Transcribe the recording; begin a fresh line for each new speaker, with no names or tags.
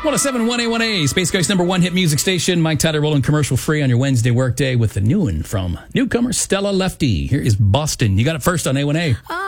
1071 A1A, Space Coast number one hit music station. Mike Tyler rolling commercial free on your Wednesday workday with the new one from newcomer Stella Lefty. Here is Boston. You got it first on A1A.